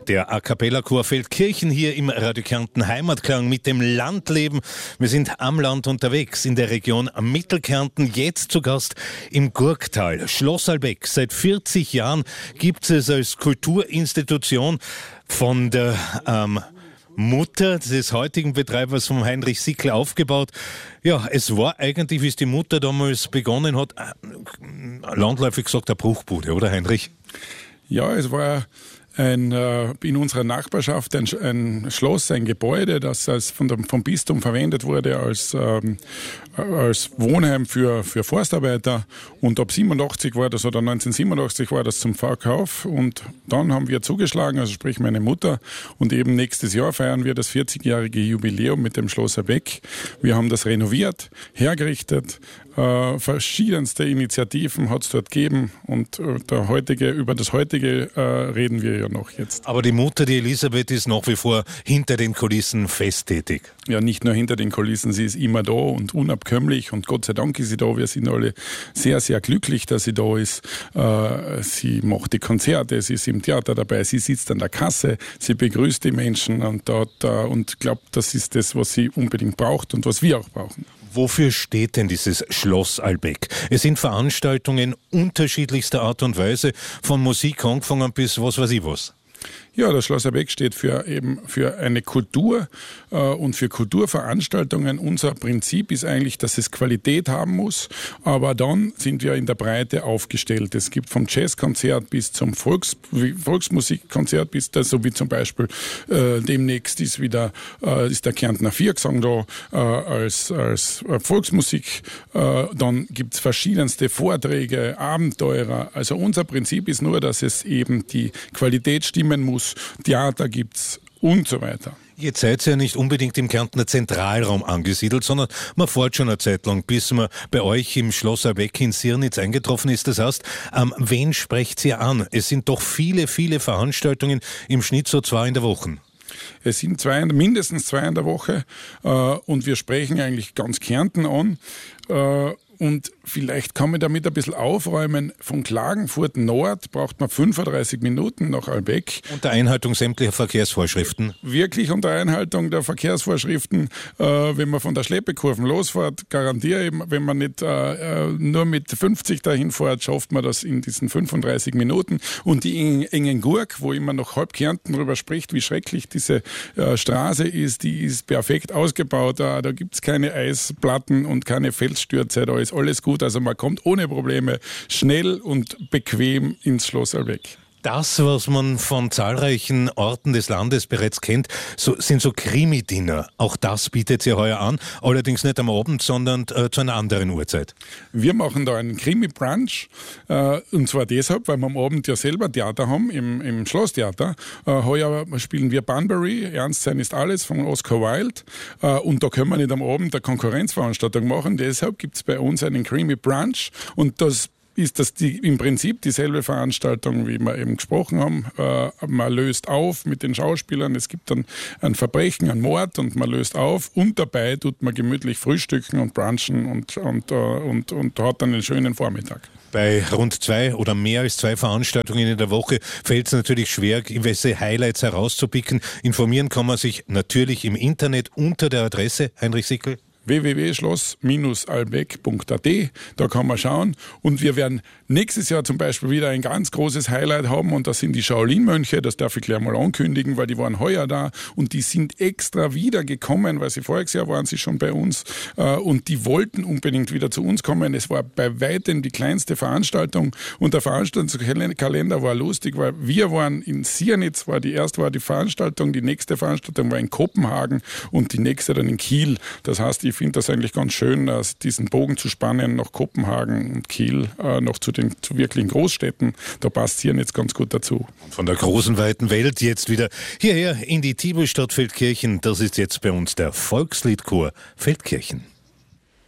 Der A Cappella Chor Feldkirchen hier im Radio Kärnten Heimatklang mit dem Landleben. Wir sind am Land unterwegs in der Region Mittelkärnten, jetzt zu Gast im Gurktal. Schloss Albeck. Seit 40 Jahren gibt es als Kulturinstitution von der Mutter des heutigen Betreibers, vom Heinrich Sickl, aufgebaut. Ja, es war eigentlich, wie es die Mutter damals begonnen hat, landläufig gesagt, eine Bruchbude, oder Heinrich? Ja, es war in unserer Nachbarschaft ein Schloss, ein Gebäude, das vom Bistum verwendet wurde als Wohnheim für Forstarbeiter. Und ab 87 war das, oder 1987 war das zum Verkauf. Und dann haben wir zugeschlagen, also sprich meine Mutter. Und eben nächstes Jahr feiern wir das 40-jährige Jubiläum mit dem Schloss Albeck. Wir haben das renoviert, hergerichtet. Verschiedenste Initiativen hat es dort gegeben. Und über das heutige reden wir ja noch jetzt. Aber die Mutter, die Elisabeth, ist nach wie vor hinter den Kulissen fest tätig. Ja, nicht nur hinter den Kulissen, sie ist immer da und unabkömmlich, und Gott sei Dank ist sie da. Wir sind alle sehr, sehr glücklich, dass sie da ist. Sie macht die Konzerte, sie ist im Theater dabei, sie sitzt an der Kasse, sie begrüßt die Menschen und glaubt, das ist das, was sie unbedingt braucht und was wir auch brauchen. Wofür steht denn dieses Schloss Albeck? Es sind Veranstaltungen unterschiedlichster Art und Weise, von Musik angefangen bis was weiß ich was. Ja, das Schloss Albeck steht für eine Kultur und für Kulturveranstaltungen. Unser Prinzip ist eigentlich, dass es Qualität haben muss, aber dann sind wir in der Breite aufgestellt. Es gibt vom Jazzkonzert bis zum Volksmusikkonzert, so wie zum Beispiel demnächst ist der Kärntner Viergesang da als Volksmusik. Dann gibt es verschiedenste Vorträge, Abenteurer. Also unser Prinzip ist nur, dass es eben die Qualität stimmen muss. Theater gibt's und so weiter. Jetzt seid ihr ja nicht unbedingt im Kärntner Zentralraum angesiedelt, sondern man fährt schon eine Zeit lang, bis man bei euch im Schloss Albeck in Sirnitz eingetroffen ist. Das heißt, wen sprecht ihr an? Es sind doch viele, viele Veranstaltungen, im Schnitt so 2 in der Woche. Es sind mindestens 2 in der Woche und wir sprechen eigentlich ganz Kärnten an. Und vielleicht kann man damit ein bisschen aufräumen. Von Klagenfurt Nord braucht man 35 Minuten nach Albeck. Unter Einhaltung sämtlicher Verkehrsvorschriften. Wirklich unter Einhaltung der Verkehrsvorschriften. Wenn man von der Schleppekurve losfährt, garantiere ich, wenn man nicht nur mit 50 dahin fährt, schafft man das in diesen 35 Minuten. Und die engen Gurk, wo immer noch halb Kärnten drüber spricht, wie schrecklich diese Straße ist, die ist perfekt ausgebaut. Da gibt es keine Eisplatten und keine Felsstürze, da ist alles gut. Also man kommt ohne Probleme schnell und bequem ins Schloss Albeck. Das, was man von zahlreichen Orten des Landes bereits kennt, sind so Krimi-Dinner. Auch das bietet ihr heuer an, allerdings nicht am Abend, sondern zu einer anderen Uhrzeit. Wir machen da einen Krimi-Brunch, und zwar deshalb, weil wir am Abend ja selber Theater haben, im Schlosstheater. Heuer spielen wir Bunbury, Ernst sein ist alles, von Oscar Wilde, und da können wir nicht am Abend eine Konkurrenzveranstaltung machen. Deshalb gibt es bei uns einen Krimi-Brunch, und das ist das im Prinzip dieselbe Veranstaltung, wie wir eben gesprochen haben. Man löst auf mit den Schauspielern, es gibt dann ein Verbrechen, ein Mord, und man löst auf, und dabei tut man gemütlich frühstücken und brunchen und hat dann einen schönen Vormittag. Bei rund 2 oder mehr als 2 Veranstaltungen in der Woche fällt es natürlich schwer, gewisse Highlights herauszupicken. Informieren kann man sich natürlich im Internet unter der Adresse Heinrich Sickl. www.schloss-albeck.at, da kann man schauen, und wir werden nächstes Jahr zum Beispiel wieder ein ganz großes Highlight haben, und das sind die Shaolin-Mönche. Das darf ich gleich mal ankündigen, weil die waren heuer da und die sind extra wieder gekommen, weil voriges Jahr waren sie schon bei uns, und die wollten unbedingt wieder zu uns kommen. Es war bei weitem die kleinste Veranstaltung, und der Veranstaltungskalender war lustig, weil wir waren in Sirnitz, die erste war die Veranstaltung, die nächste Veranstaltung war in Kopenhagen und die nächste dann in Kiel. Das heißt, ich finde das eigentlich ganz schön, diesen Bogen zu spannen nach Kopenhagen und Kiel, noch zu wirklichen Großstädten. Da passt hier jetzt ganz gut dazu. Von der großen, weiten Welt jetzt wieder hierher in die Tibelstadt Feldkirchen. Das ist jetzt bei uns der Volksliedchor Feldkirchen.